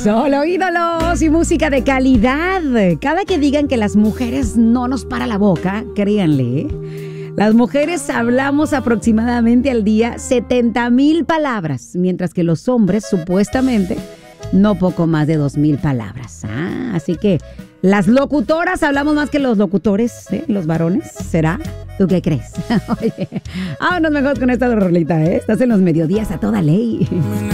Solo ídolos y música de calidad. Cada que digan que las mujeres no nos para la boca, créanle, las mujeres hablamos aproximadamente al día 70,000 palabras, mientras que los hombres supuestamente no poco más de 2,000 palabras. Así que las locutoras hablamos más que los locutores, los varones, ¿será? ¿Tú qué crees? Oye, vámonos mejor con esta rolita, Estás en los mediodías a toda ley.